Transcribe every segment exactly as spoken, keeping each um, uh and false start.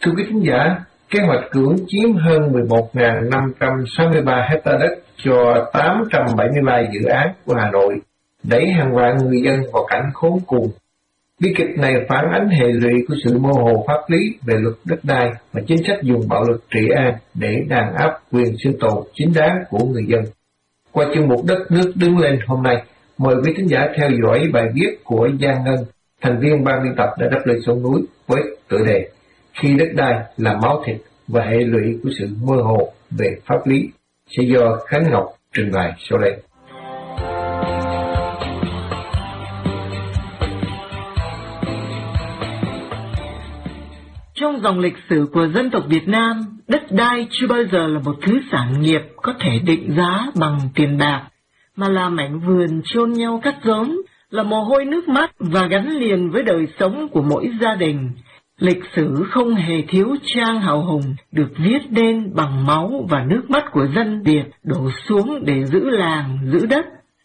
Thưa quý thính giả, kế hoạch cưỡng chiếm hơn mười một nghìn năm trăm sáu mươi ba hecta đất cho tám trăm bảy mươi ba dự án của Hà Nội đẩy hàng vạn người dân vào cảnh khốn cùng. Bi kịch này phản ánh hệ lụy của sự mơ hồ pháp lý về luật đất đai và chính sách dùng bạo lực trị an để đàn áp quyền sinh tồn chính đáng của người dân. Qua chương mục Đất nước đứng lên hôm nay, mời quý thính giả theo dõi bài viết của Giang Ngân, thành viên ban biên tập đã đáp lời sông núi với tựa đề Khi đất đai là máu thịt và hệ lụy của sự mơ hồ về pháp lý, sẽ do Khánh Ngọc trình bày sau đây. Trong dòng lịch sử của dân tộc Việt Nam, đất đai chưa bao giờ là một thứ sản nghiệp có thể định giá bằng tiền bạc, mà là mảnh vườn chôn nhau cắt rốn, là mồ hôi nước mắt và gắn liền với đời sống của mỗi gia đình. Lịch sử không hề thiếu trang hào hùng được viết nên bằng máu và nước mắt của dân Việt đổ xuống để giữ làng, giữ đất.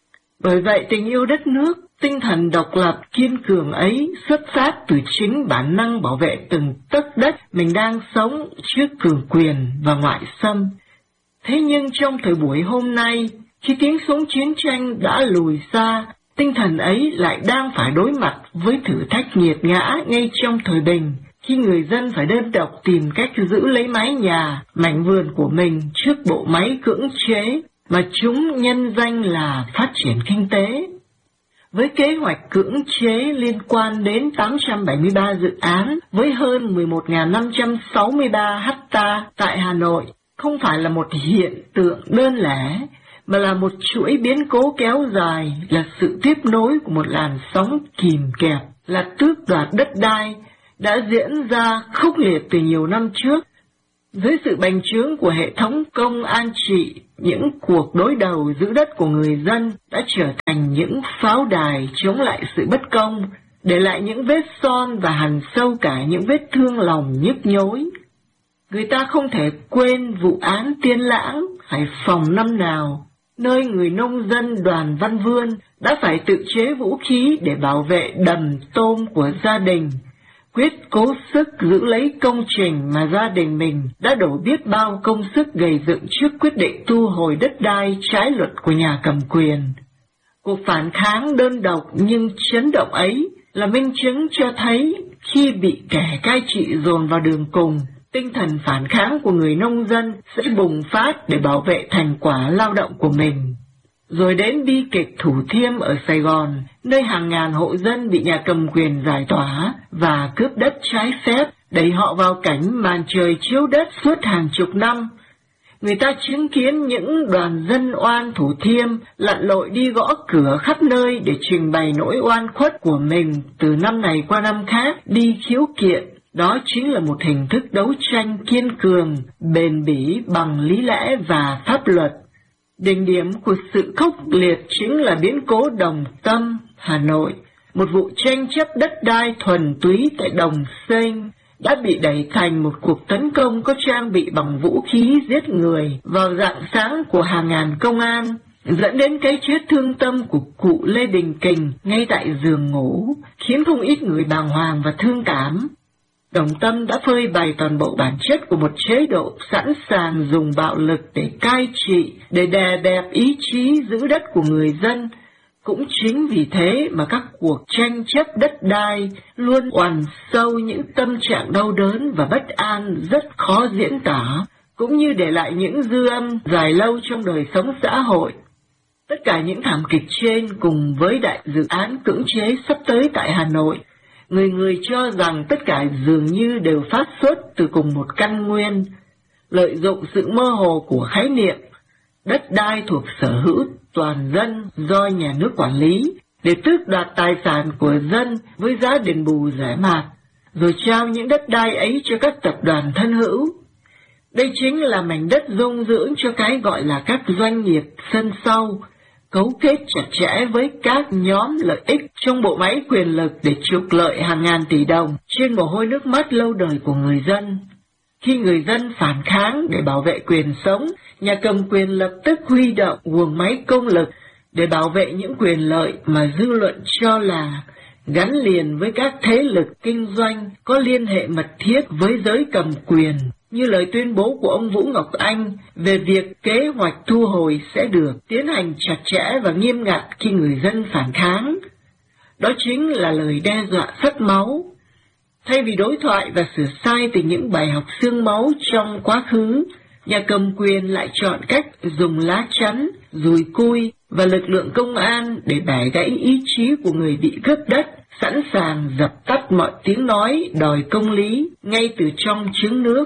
Bởi vậy tình yêu đất nước, tinh thần độc lập kiên cường ấy xuất phát từ chính bản năng bảo vệ từng tấc đất mình đang sống trước cường quyền và ngoại xâm. Thế nhưng trong thời buổi hôm nay, khi tiếng súng chiến tranh đã lùi xa, tinh thần ấy lại đang phải đối mặt với thử thách nghiệt ngã ngay trong thời bình, khi người dân phải đơn độc tìm cách giữ lấy mái nhà, mảnh vườn của mình trước bộ máy cưỡng chế mà chúng nhân danh là phát triển kinh tế. Với kế hoạch cưỡng chế liên quan đến tám trăm bảy mươi ba dự án với hơn mười một nghìn năm trăm sáu mươi ba ha tại Hà Nội, không phải là một hiện tượng đơn lẻ, mà là một chuỗi biến cố kéo dài, là sự tiếp nối của một làn sóng kìm kẹp, là tước đoạt đất đai, đã diễn ra khốc liệt từ nhiều năm trước. Dưới sự bành trướng của hệ thống công an trị, những cuộc đối đầu giữ đất của người dân đã trở thành những pháo đài chống lại sự bất công, để lại những vết son và hằn sâu cả những vết thương lòng nhức nhối. Người ta không thể quên vụ án Tiên Lãng, Hải Phòng năm nào, nơi người nông dân Đoàn Văn Vươn đã phải tự chế vũ khí để bảo vệ đầm tôm của gia đình, quyết cố sức giữ lấy công trình mà gia đình mình đã đổ biết bao công sức gầy dựng trước quyết định thu hồi đất đai trái luật của nhà cầm quyền. Cuộc phản kháng đơn độc nhưng chấn động ấy là minh chứng cho thấy khi bị kẻ cai trị dồn vào đường cùng, tinh thần phản kháng của người nông dân sẽ bùng phát để bảo vệ thành quả lao động của mình. Rồi đến bi kịch Thủ Thiêm ở Sài Gòn, nơi hàng ngàn hộ dân bị nhà cầm quyền giải tỏa và cướp đất trái phép, đẩy họ vào cảnh màn trời chiếu đất suốt hàng chục năm. Người ta chứng kiến những đoàn dân oan Thủ Thiêm lặn lội đi gõ cửa khắp nơi để trình bày nỗi oan khuất của mình từ năm này qua năm khác, đi khiếu kiện. Đó chính là một hình thức đấu tranh kiên cường, bền bỉ bằng lý lẽ và pháp luật. Đỉnh điểm của sự khốc liệt chính là biến cố Đồng Tâm, Hà Nội, một vụ tranh chấp đất đai thuần túy tại Đồng Xênh đã bị đẩy thành một cuộc tấn công có trang bị bằng vũ khí giết người vào rạng sáng của hàng ngàn công an, dẫn đến cái chết thương tâm của cụ Lê Đình Kình ngay tại giường ngủ, khiến không ít người bàng hoàng và thương cảm. Đồng Tâm đã phơi bày toàn bộ bản chất của một chế độ sẵn sàng dùng bạo lực để cai trị, để đè bẹp ý chí giữ đất của người dân. Cũng chính vì thế mà các cuộc tranh chấp đất đai luôn oằn sâu những tâm trạng đau đớn và bất an rất khó diễn tả, cũng như để lại những dư âm dài lâu trong đời sống xã hội. Tất cả những thảm kịch trên cùng với đại dự án cưỡng chế sắp tới tại Hà Nội, người người cho rằng tất cả dường như đều phát xuất từ cùng một căn nguyên, lợi dụng sự mơ hồ của khái niệm đất đai thuộc sở hữu toàn dân do nhà nước quản lý để tước đoạt tài sản của dân với giá đền bù rẻ mạt, rồi trao những đất đai ấy cho các tập đoàn thân hữu. Đây chính là mảnh đất dung dưỡng cho cái gọi là các doanh nghiệp sân sau, cấu kết chặt chẽ với các nhóm lợi ích trong bộ máy quyền lực để trục lợi hàng ngàn tỷ đồng trên mồ hôi nước mắt lâu đời của người dân. Khi người dân phản kháng để bảo vệ quyền sống, nhà cầm quyền lập tức huy động guồng máy công lực để bảo vệ những quyền lợi mà dư luận cho là gắn liền với các thế lực kinh doanh có liên hệ mật thiết với giới cầm quyền, như lời tuyên bố của ông Vũ Ngọc Anh về việc kế hoạch thu hồi sẽ được tiến hành chặt chẽ và nghiêm ngặt khi người dân phản kháng. Đó chính là lời đe dọa xất máu. Thay vì đối thoại và sửa sai từ những bài học xương máu trong quá khứ, nhà cầm quyền lại chọn cách dùng lá chắn, dùi cui và lực lượng công an để bẻ gãy ý chí của người bị cướp đất, sẵn sàng dập tắt mọi tiếng nói đòi công lý ngay từ trong trứng nước.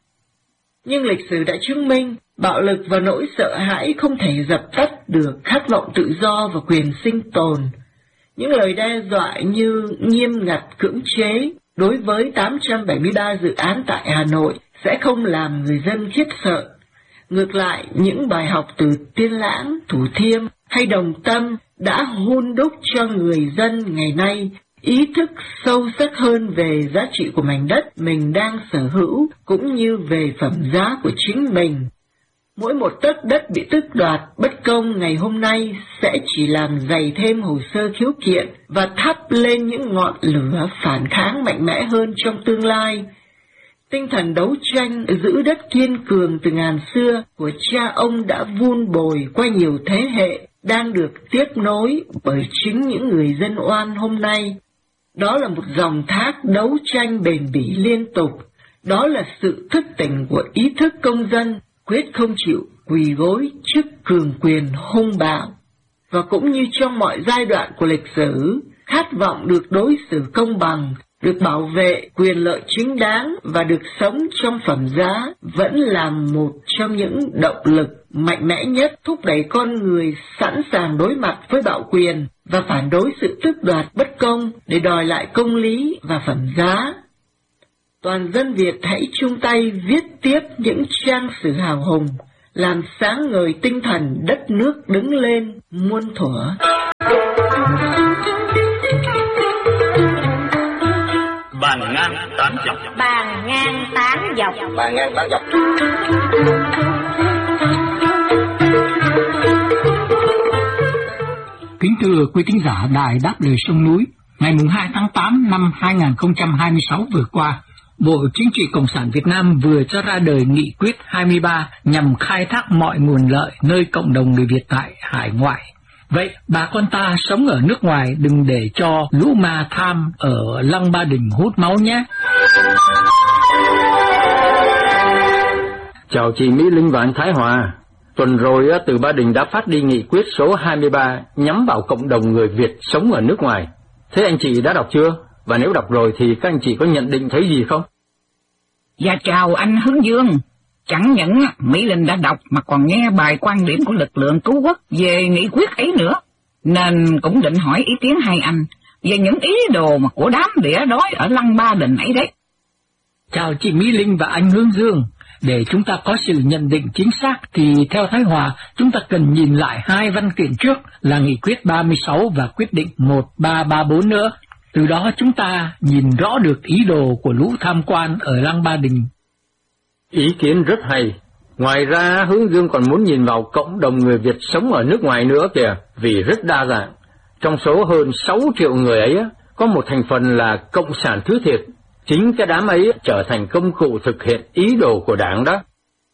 Nhưng lịch sử đã chứng minh, bạo lực và nỗi sợ hãi không thể dập tắt được khát vọng tự do và quyền sinh tồn. Những lời đe dọa như nghiêm ngặt cưỡng chế đối với tám trăm bảy mươi ba dự án tại Hà Nội sẽ không làm người dân khiếp sợ. Ngược lại, những bài học từ Tiên Lãng, Thủ Thiêm hay Đồng Tâm đã hun đúc cho người dân ngày nay ý thức sâu sắc hơn về giá trị của mảnh đất mình đang sở hữu, cũng như về phẩm giá của chính mình. Mỗi một tấc đất bị tước đoạt bất công ngày hôm nay sẽ chỉ làm dày thêm hồ sơ khiếu kiện và thắp lên những ngọn lửa phản kháng mạnh mẽ hơn trong tương lai. Tinh thần đấu tranh giữ đất kiên cường từ ngàn xưa của cha ông đã vun bồi qua nhiều thế hệ, đang được tiếp nối bởi chính những người dân oan hôm nay. Đó là một dòng thác đấu tranh bền bỉ liên tục. Đó là sự thức tỉnh của ý thức công dân, quyết không chịu quỳ gối trước cường quyền hung bạo. Và cũng như trong mọi giai đoạn của lịch sử, khát vọng được đối xử công bằng, được bảo vệ quyền lợi chính đáng và được sống trong phẩm giá vẫn là một trong những động lực mạnh mẽ nhất thúc đẩy con người sẵn sàng đối mặt với bạo quyền và phản đối sự tước đoạt bất công để đòi lại công lý và phẩm giá. Toàn dân Việt hãy chung tay viết tiếp những trang sử hào hùng, làm sáng ngời tinh thần đất nước đứng lên muôn thuở. Bàn ngang tán dọc. Bàn ngang tán dọc. Bàn ngang tán dọc. Kính thưa quý thính giả Đài Đáp Lời Sông Núi, ngày hai tháng tám năm hai nghìn không trăm hai mươi sáu vừa qua, Bộ Chính trị Cộng sản Việt Nam vừa cho ra đời nghị quyết hai mươi ba nhằm khai thác mọi nguồn lợi nơi cộng đồng người Việt tại hải ngoại. Vậy bà con ta sống ở nước ngoài đừng để cho lũ ma tham ở Lăng Ba Đình hút máu nhé. Chào chị Mỹ Linh và anh Thái Hòa. Tuần rồi từ Ba Đình đã phát đi nghị quyết số hai mươi ba nhắm vào cộng đồng người Việt sống ở nước ngoài. Thế anh chị đã đọc chưa? Và nếu đọc rồi thì các anh chị có nhận định thấy gì không? Dạ chào anh Hướng Dương. Chẳng những Mỹ Linh đã đọc mà còn nghe bài quan điểm của lực lượng cứu quốc về nghị quyết ấy nữa, nên cũng định hỏi ý kiến hai anh về những ý đồ mà của đám đĩa đói ở Lăng Ba Đình ấy đấy. Chào chị Mỹ Linh và anh Hướng Dương. Để chúng ta có sự nhận định chính xác thì theo Thái Hòa, chúng ta cần nhìn lại hai văn kiện trước là nghị quyết ba mươi sáu và quyết định một ba ba bốn nữa. Từ đó chúng ta nhìn rõ được ý đồ của lũ tham quan ở Lăng Ba Đình. Ý kiến rất hay. Ngoài ra Hướng Dương còn muốn nhìn vào cộng đồng người Việt sống ở nước ngoài nữa kìa, vì rất đa dạng. Trong số hơn sáu triệu người ấy, có một thành phần là cộng sản thứ thiệt. Chính cái đám ấy trở thành công cụ thực hiện ý đồ của đảng đó.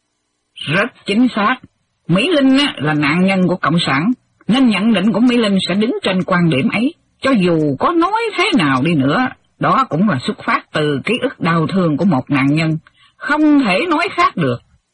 Rất chính xác. Mỹ Linh là nạn nhân của cộng sản, nên nhận định của Mỹ Linh sẽ đứng trên quan điểm ấy. Cho dù có nói thế nào đi nữa, đó cũng là xuất phát từ ký ức đau thương của một nạn nhân, không thể nói khác được.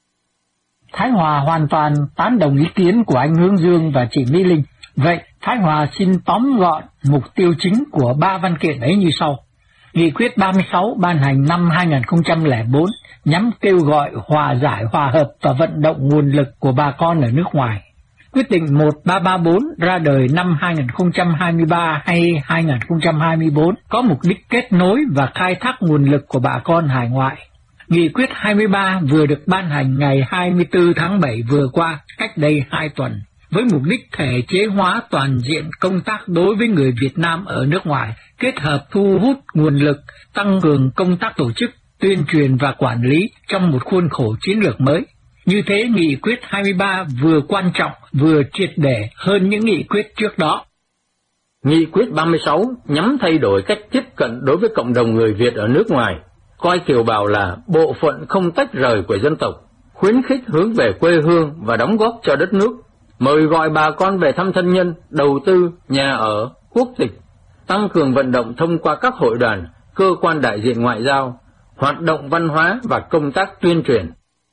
Thái Hòa hoàn toàn tán đồng ý kiến của anh Hướng Dương và chị Mỹ Linh. Vậy Thái Hòa xin tóm gọn mục tiêu chính của ba văn kiện ấy như sau. Nghị quyết ba mươi sáu ban hành năm hai nghìn không trăm lẻ bốn nhằm kêu gọi hòa giải, hòa hợp và vận động nguồn lực của bà con ở nước ngoài. Quyết định một ba ba bốn ra đời năm hai nghìn không trăm hai mươi ba hay hai nghìn không trăm hai mươi bốn có mục đích kết nối và khai thác nguồn lực của bà con hải ngoại. Nghị quyết hai mươi ba vừa được ban hành ngày hai mươi tư tháng bảy vừa qua, cách đây hai tuần, với mục đích thể chế hóa toàn diện công tác đối với người Việt Nam ở nước ngoài, kết hợp thu hút nguồn lực, tăng cường công tác tổ chức, tuyên truyền và quản lý trong một khuôn khổ chiến lược mới. Như thế, nghị quyết hai mươi ba vừa quan trọng, vừa triệt để hơn những nghị quyết trước đó. Nghị quyết ba mươi sáu nhằm thay đổi cách tiếp cận đối với cộng đồng người Việt ở nước ngoài, coi kiều bào là bộ phận không tách rời của dân tộc, khuyến khích hướng về quê hương và đóng góp cho đất nước, mời gọi bà con về thăm thân nhân, đầu tư, nhà ở, quốc tịch, tăng cường vận động thông qua các hội đoàn, cơ quan đại diện ngoại giao, hoạt động văn hóa và công tác tuyên truyền.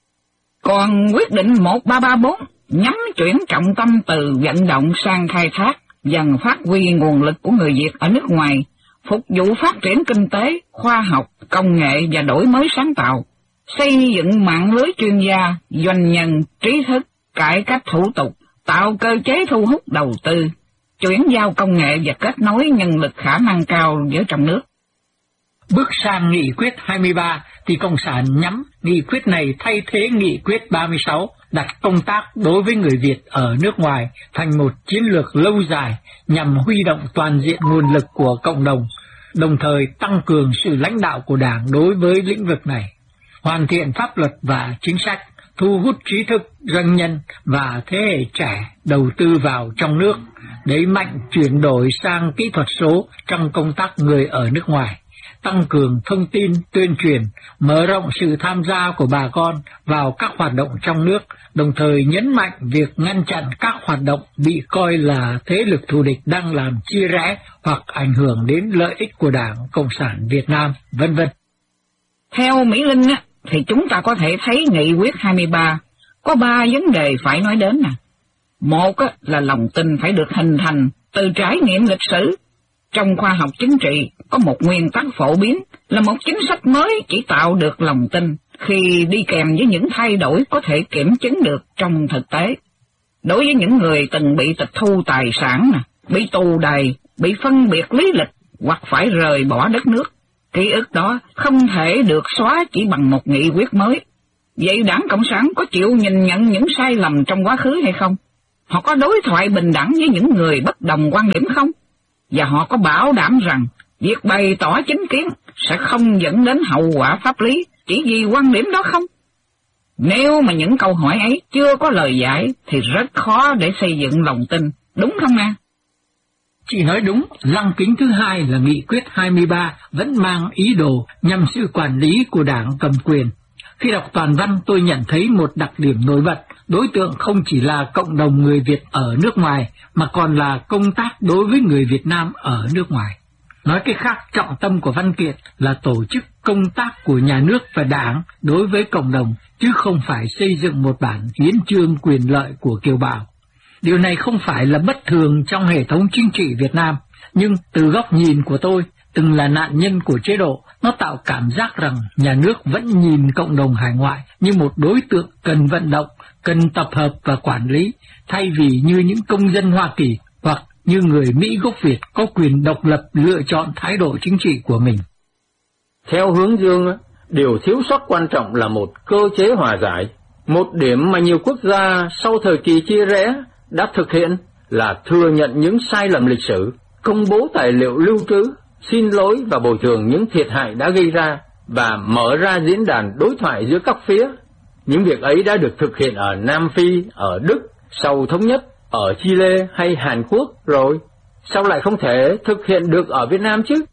Còn quyết định một ba ba bốn nhắm chuyển trọng tâm từ vận động sang khai thác, dần phát huy nguồn lực của người Việt ở nước ngoài, phục vụ phát triển kinh tế, khoa học, công nghệ và đổi mới sáng tạo, xây dựng mạng lưới chuyên gia, doanh nhân, trí thức, cải cách thủ tục, tạo cơ chế thu hút đầu tư, chuyển giao công nghệ và kết nối nhân lực khả năng cao giữa trong nước. Bước sang nghị quyết hai mươi ba thì Cộng sản nhắm nghị quyết này thay thế nghị quyết ba mươi sáu, đặt công tác đối với người Việt ở nước ngoài thành một chiến lược lâu dài nhằm huy động toàn diện nguồn lực của cộng đồng, đồng thời tăng cường sự lãnh đạo của Đảng đối với lĩnh vực này, hoàn thiện pháp luật và chính sách, thu hút trí thức, doanh nhân và thế hệ trẻ đầu tư vào trong nước, đẩy mạnh chuyển đổi sang kỹ thuật số trong công tác người ở nước ngoài, tăng cường thông tin, tuyên truyền, mở rộng sự tham gia của bà con vào các hoạt động trong nước, đồng thời nhấn mạnh việc ngăn chặn các hoạt động bị coi là thế lực thù địch đang làm chia rẽ hoặc ảnh hưởng đến lợi ích của Đảng Cộng sản Việt Nam, vân vân. Theo Mỹ Linh á, thì chúng ta có thể thấy nghị quyết hai mươi ba có ba vấn đề phải nói đến nè. Một á, là lòng tin phải được hình thành từ trải nghiệm lịch sử. Trong khoa học chính trị có một nguyên tắc phổ biến là một chính sách mới chỉ tạo được lòng tin khi đi kèm với những thay đổi có thể kiểm chứng được trong thực tế. Đối với những người từng bị tịch thu tài sản, bị tù đày, bị phân biệt lý lịch hoặc phải rời bỏ đất nước, ký ức đó không thể được xóa chỉ bằng một nghị quyết mới. Vậy Đảng Cộng sản có chịu nhìn nhận những sai lầm trong quá khứ hay không? Họ có đối thoại bình đẳng với những người bất đồng quan điểm không? Và họ có bảo đảm rằng việc bày tỏ chính kiến sẽ không dẫn đến hậu quả pháp lý chỉ vì quan điểm đó không? Nếu mà những câu hỏi ấy chưa có lời giải thì rất khó để xây dựng lòng tin, đúng không nè? Chị nói đúng, lăng kính thứ hai là nghị quyết hai mươi ba vẫn mang ý đồ nhằm sự quản lý của Đảng cầm quyền. Khi đọc toàn văn tôi nhận thấy một đặc điểm nổi bật, đối tượng không chỉ là cộng đồng người Việt ở nước ngoài mà còn là công tác đối với người Việt Nam ở nước ngoài. Nói cách khác, trọng tâm của văn kiện là tổ chức công tác của nhà nước và Đảng đối với cộng đồng, chứ không phải xây dựng một bản hiến chương quyền lợi của kiều bào. Điều này không phải là bất thường trong hệ thống chính trị Việt Nam, nhưng từ góc nhìn của tôi, từng là nạn nhân của chế độ, nó tạo cảm giác rằng nhà nước vẫn nhìn cộng đồng hải ngoại như một đối tượng cần vận động, cần tập hợp và quản lý, thay vì như những công dân Hoa Kỳ hoặc như người Mỹ gốc Việt có quyền độc lập lựa chọn thái độ chính trị của mình. Theo Hướng Dương, điều thiếu sót quan trọng là một cơ chế hòa giải. Một điểm mà nhiều quốc gia sau thời kỳ chia rẽ đã thực hiện là thừa nhận những sai lầm lịch sử, công bố tài liệu lưu trữ, xin lỗi và bồi thường những thiệt hại đã gây ra, và mở ra diễn đàn đối thoại giữa các phía. Những việc ấy đã được thực hiện ở Nam Phi, ở Đức, sau thống nhất, ở Chile hay Hàn Quốc rồi. Sao lại không thể thực hiện được ở Việt Nam chứ?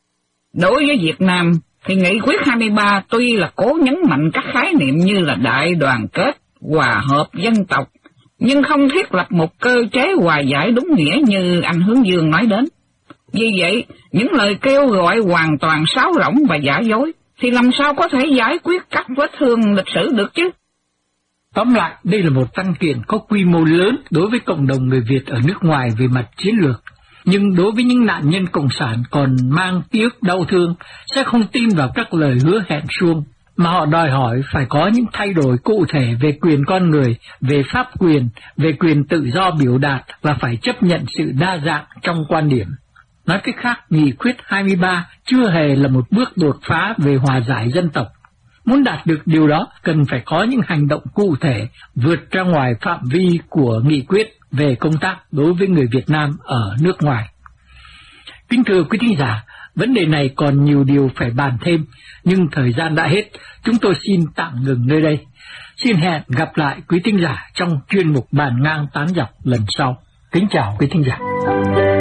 Đối với Việt Nam thì nghị quyết hai mươi ba tuy là cố nhấn mạnh các khái niệm như là đại đoàn kết, hòa hợp dân tộc, nhưng không thiết lập một cơ chế hòa giải đúng nghĩa như anh Hướng Dương nói đến. Vì vậy, những lời kêu gọi hoàn toàn sáo rỗng và giả dối thì làm sao có thể giải quyết các vết thương lịch sử được chứ? Tóm lại, đây là một văn kiện có quy mô lớn đối với cộng đồng người Việt ở nước ngoài về mặt chiến lược. Nhưng đối với những nạn nhân cộng sản còn mang ký ức đau thương, sẽ không tin vào các lời hứa hẹn suông, mà họ đòi hỏi phải có những thay đổi cụ thể về quyền con người, về pháp quyền, về quyền tự do biểu đạt và phải chấp nhận sự đa dạng trong quan điểm. Nói cách khác, nghị quyết hai mươi ba chưa hề là một bước đột phá về hòa giải dân tộc. Muốn đạt được điều đó, cần phải có những hành động cụ thể vượt ra ngoài phạm vi của nghị quyết về công tác đối với người Việt Nam ở nước ngoài. Kính thưa quý thính giả, vấn đề này còn nhiều điều phải bàn thêm, nhưng thời gian đã hết, chúng tôi xin tạm ngừng nơi đây. Xin hẹn gặp lại quý thính giả trong chuyên mục Bàn Ngang Tán Dọc lần sau. Kính chào quý thính giả.